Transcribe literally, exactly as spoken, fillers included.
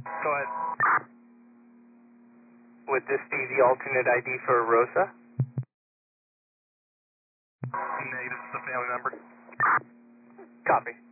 Go ahead. Would this be the alternate I D for Rosa? Negative, it's a family member. Copy.